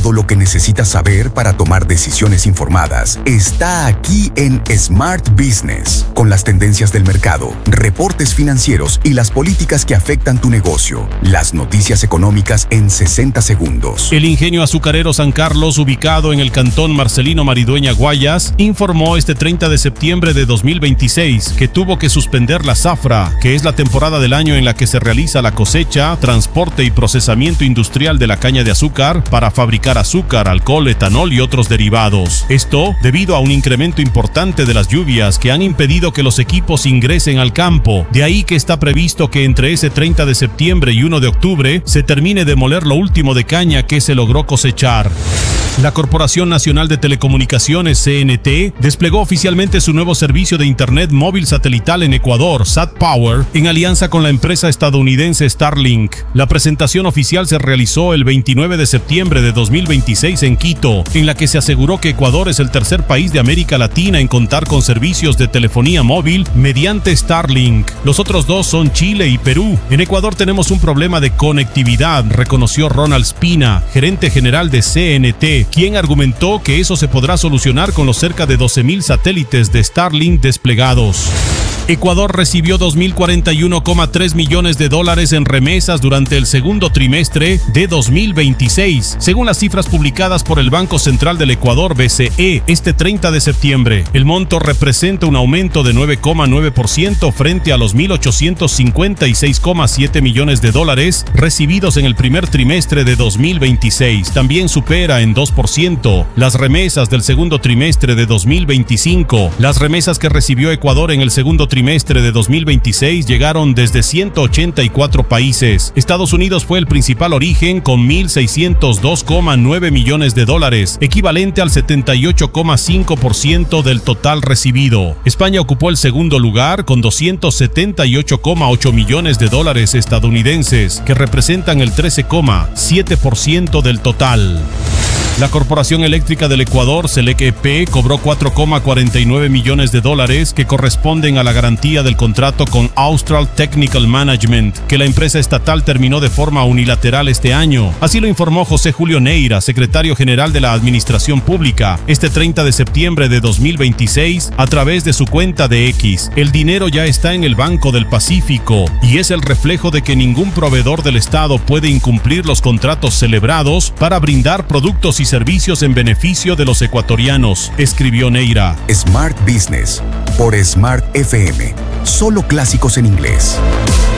Todo lo que necesitas saber para tomar decisiones informadas está aquí en Smart Business, con las tendencias del mercado, reportes financieros y las políticas que afectan tu negocio. Las noticias económicas en 60 segundos. El ingenio azucarero San Carlos, ubicado en el cantón Marcelino Maridueña, Guayas, informó este 30 de septiembre de 2026 que tuvo que suspender la zafra, que es la temporada del año en la que se realiza la cosecha, transporte y procesamiento industrial de la caña de azúcar para fabricar azúcar, alcohol, etanol y otros derivados. Esto debido a un incremento importante de las lluvias que han impedido que los equipos ingresen al campo. De ahí que está previsto que entre ese 30 de septiembre y 1 de octubre se termine de moler lo último de caña que se logró cosechar. La Corporación Nacional de Telecomunicaciones, CNT, desplegó oficialmente su nuevo servicio de Internet móvil satelital en Ecuador, SatPower, en alianza con la empresa estadounidense Starlink. La presentación oficial se realizó el 29 de septiembre de 2026 en Quito, en la que se aseguró que Ecuador es el tercer país de América Latina en contar con servicios de telefonía móvil mediante Starlink. Los otros dos son Chile y Perú. En Ecuador tenemos un problema de conectividad, reconoció Ronald Spina, gerente general de CNT, quien argumentó que eso se podrá solucionar con los cerca de 12.000 satélites de Starlink desplegados. Ecuador recibió $2.041,3 millones en remesas durante el segundo trimestre de 2026, según las cifras publicadas por el Banco Central del Ecuador, BCE, este 30 de septiembre. El monto representa un aumento de 9,9% frente a los $1.856,7 millones recibidos en el primer trimestre de 2026. También supera en 2% las remesas del segundo trimestre de 2025. Las remesas que recibió Ecuador en el segundo trimestre de 2026 llegaron desde 184 países. Estados Unidos fue el principal origen con $1.602,9 millones, equivalente al 78,5% del total recibido. España ocupó el segundo lugar con $278,8 millones estadounidenses, que representan el 13,7% del total. La Corporación Eléctrica del Ecuador, SELEC EP, cobró $4,49 millones que corresponden a la garantía del contrato con Austral Technical Management, que la empresa estatal terminó de forma unilateral este año. Así lo informó José Julio Neira, secretario general de la Administración Pública, este 30 de septiembre de 2026, a través de su cuenta de X. El dinero ya está en el Banco del Pacífico y es el reflejo de que ningún proveedor del Estado puede incumplir los contratos celebrados para brindar productos y servicios en beneficio de los ecuatorianos, escribió Neira. Smart Business por Smart FM. Solo clásicos en inglés.